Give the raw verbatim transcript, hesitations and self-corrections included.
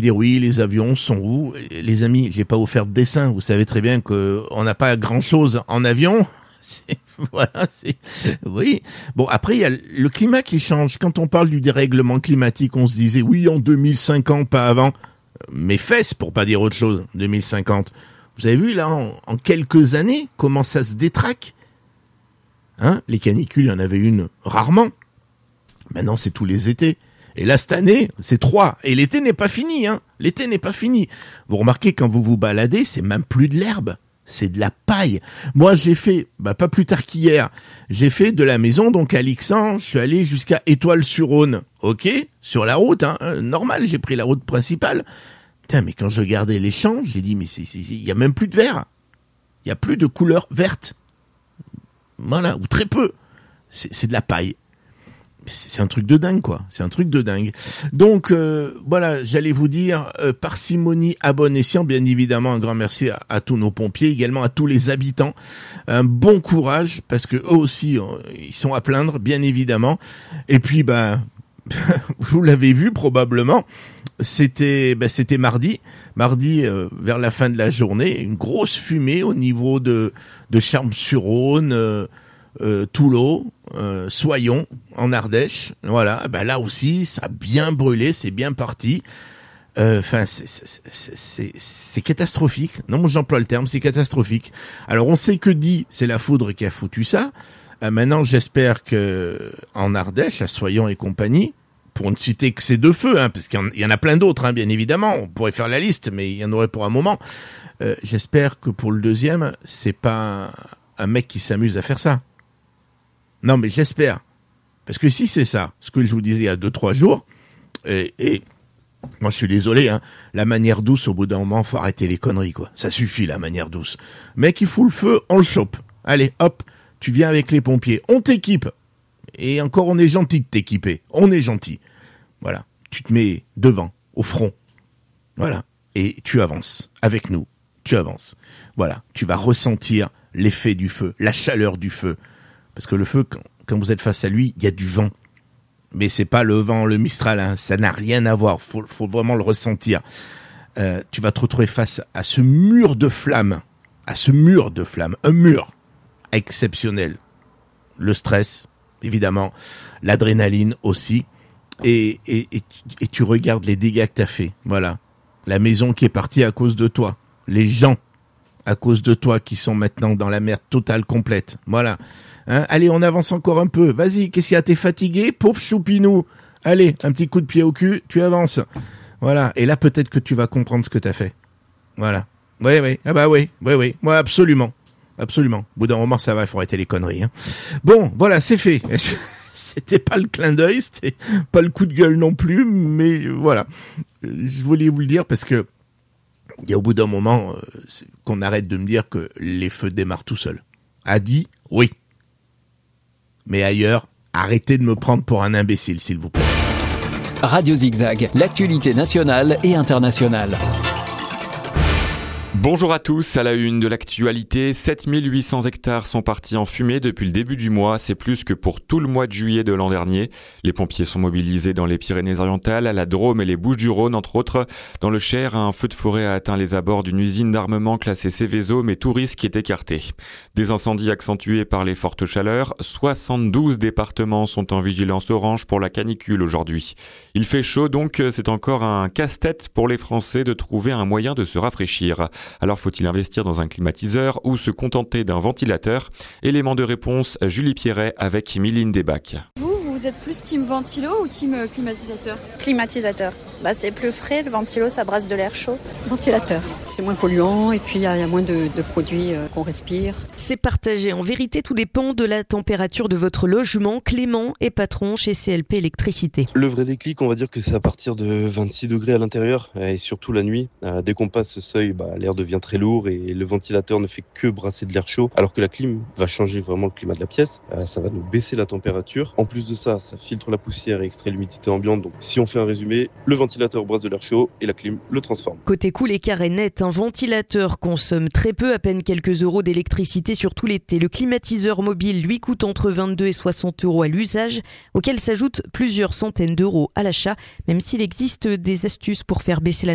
dire oui, les avions sont où ? Les amis, j'ai pas offert de dessin. Vous savez très bien que on n'a pas grand chose en avion. C'est, voilà, c'est, oui. Bon, après, il y a le climat qui change. Quand on parle du dérèglement climatique, on se disait oui, en deux mille cinquante, pas avant. Mes fesses, pour pas dire autre chose, deux mille cinquante. Vous avez vu, là, en, en quelques années, comment ça se détraque ? Hein ? Les canicules, il y en avait une rarement. Maintenant, c'est tous les étés. Et là, cette année, c'est trois. Et l'été n'est pas fini, hein. L'été n'est pas fini. Vous remarquez, quand vous vous baladez, c'est même plus de l'herbe. C'est de la paille. Moi, j'ai fait, bah, pas plus tard qu'hier, j'ai fait de la maison, donc à Lixan, je suis allé jusqu'à Étoile-sur-Rhône. Ok? Sur la route, hein. Normal, j'ai pris la route principale. Putain, mais quand je regardais les champs, j'ai dit, mais c'est, c'est, il y a même plus de vert. Il y a plus de couleur verte. Voilà. Ou très peu. C'est, c'est de la paille. C'est un truc de dingue, quoi. C'est un truc de dingue. Donc, euh, voilà, j'allais vous dire, euh, parcimonie à bon escient, bien évidemment, un grand merci à, à tous nos pompiers, également à tous les habitants. Un bon courage, parce que eux aussi, euh, ils sont à plaindre, bien évidemment. Et puis, ben, vous l'avez vu probablement, c'était, ben, c'était mardi. Mardi, euh, vers la fin de la journée, une grosse fumée au niveau de, de Charmes-sur-Rhône, euh, Euh, Toulon, euh, Soyons, en Ardèche, voilà, ben là aussi, ça a bien brûlé, c'est bien parti. Enfin, euh, c'est, c'est, c'est, c'est, c'est catastrophique. Non, moi j'emploie le terme, c'est catastrophique. Alors on sait que dit, c'est la foudre qui a foutu ça. Euh, maintenant, j'espère que en Ardèche, à Soyons et compagnie, pour ne citer que ces deux feux, hein, parce qu'il y en, il y en a plein d'autres, hein, bien évidemment. On pourrait faire la liste, mais il y en aurait pour un moment. Euh, j'espère que pour le deuxième, c'est pas un mec qui s'amuse à faire ça. Non, mais j'espère. Parce que si c'est ça, ce que je vous disais il y a deux, trois jours, et, et moi je suis désolé, hein, la manière douce, au bout d'un moment, faut arrêter les conneries, quoi. Ça suffit, la manière douce. Mec, il fout le feu, on le chope. Allez, hop, tu viens avec les pompiers, on t'équipe. Et encore, on est gentil de t'équiper. On est gentil. Voilà. Tu te mets devant, au front. Voilà. Et tu avances. Avec nous. Tu avances. Voilà. Tu vas ressentir l'effet du feu, la chaleur du feu. Parce que le feu, quand, quand vous êtes face à lui, il y a du vent. Mais c'est pas le vent, le Mistral, hein. Ça n'a rien à voir. Faut, faut vraiment le ressentir. Euh, tu vas te retrouver face à ce mur de flammes. À ce mur de flammes. Un mur exceptionnel. Le stress, évidemment. L'adrénaline aussi. Et, et, et, et tu regardes les dégâts que t'as fait. Voilà. La maison qui est partie à cause de toi. Les gens à cause de toi qui sont maintenant dans la merde totale, complète. Voilà. Hein, allez, on avance encore un peu. Vas-y, qu'est-ce qu'il y a ? T'es fatigué ? Pauvre choupinou. Allez, un petit coup de pied au cul, tu avances. Voilà. Et là, peut-être que tu vas comprendre ce que t'as fait. Voilà. Oui, oui. Ah bah oui, oui, oui. Moi, absolument. Absolument. Au bout d'un moment, ça va, il faut arrêter les conneries. Hein. Bon, voilà, c'est fait. C'était pas le clin d'œil, c'était pas le coup de gueule non plus, mais voilà. Je voulais vous le dire parce que il y a au bout d'un moment euh, qu'on arrête de me dire que les feux démarrent tout seuls. A dit, oui. Mais ailleurs, arrêtez de me prendre pour un imbécile, s'il vous plaît. Radio Zigzag, l'actualité nationale et internationale. Bonjour à tous, à la une de l'actualité, sept mille huit cents hectares sont partis en fumée depuis le début du mois, c'est plus que pour tout le mois de juillet de l'an dernier. Les pompiers sont mobilisés dans les Pyrénées-Orientales, à la Drôme et les Bouches-du-Rhône entre autres. Dans le Cher, un feu de forêt a atteint les abords d'une usine d'armement classée Céveso, mais tout risque est écarté. Des incendies accentués par les fortes chaleurs, soixante-douze départements sont en vigilance orange pour la canicule aujourd'hui. Il fait chaud donc, c'est encore un casse-tête pour les Français de trouver un moyen de se rafraîchir. Alors faut-il investir dans un climatiseur ou se contenter d'un ventilateur ? Élément de réponse, Julie Pierret avec Mylène Desbacs. Vous, vous êtes plus team ventilo ou team climatisateur ? Climatisateur. Bah, c'est plus frais, le ventilo, ça brasse de l'air chaud. Ventilateur. C'est moins polluant et puis il y, y a moins de, de produits euh, qu'on respire. C'est partagé. En vérité, tout dépend de la température de votre logement. Clément est patron chez C L P Électricité. Le vrai déclic, on va dire que c'est à partir de vingt-six degrés à l'intérieur et surtout la nuit. Dès qu'on passe ce seuil, bah, l'air devient très lourd et le ventilateur ne fait que brasser de l'air chaud, alors que la clim va changer vraiment le climat de la pièce. Ça va nous baisser la température. En plus de ça, ça filtre la poussière et extrait l'humidité ambiante. Donc, si on fait un résumé, le ventilateur brasse de l'air chaud et la clim le transforme. Côté coût, l'écart est net. Un ventilateur consomme très peu, à peine quelques euros d'électricité sur tout l'été. Le climatiseur mobile, lui, coûte entre vingt-deux et soixante euros à l'usage, auquel s'ajoutent plusieurs centaines d'euros à l'achat, même s'il existe des astuces pour faire baisser la